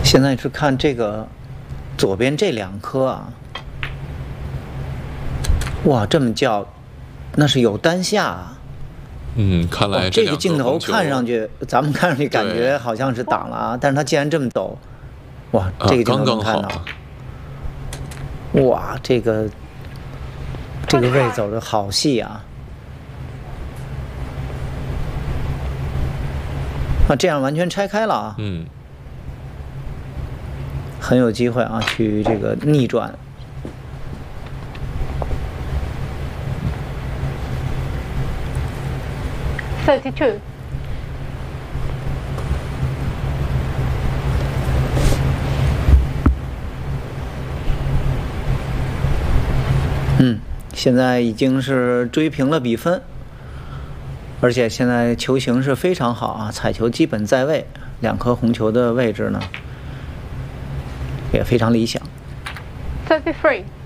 现在是看这个左边这2颗啊，哇，这么叫，那是有单下啊。 看来这个镜头看上去，咱们看上去感觉好像是挡了啊，但是它既然这么陡，哇，这个镜头能看到，哇，这个位走的好细啊。这样完全拆开了啊。很有机会啊，去这个逆转。 32。 现在已经是追平了比分，而且现在球形是非常好啊，彩球基本在位，2颗红球的位置呢也非常理想。 33。